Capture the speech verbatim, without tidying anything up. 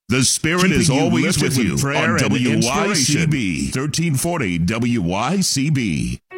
The Spirit Keeping is you always lifted with you with prayer on and W Y C inspiration. B, thirteen forty W Y C B.